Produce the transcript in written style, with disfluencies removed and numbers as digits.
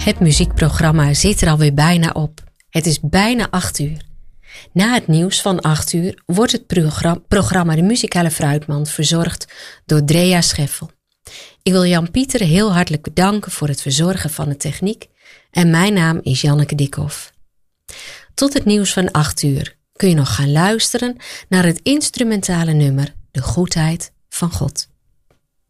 Het muziekprogramma zit er alweer bijna op. Het is bijna 8:00. Na het nieuws van 8:00 wordt het programma De Muzikale Fruitmand verzorgd door Drea Scheffel. Ik wil Jan-Pieter heel hartelijk bedanken voor het verzorgen van de techniek en mijn naam is Janneke Dikhoff. Tot het nieuws van 8:00 kun je nog gaan luisteren naar het instrumentale nummer De Goedheid van God.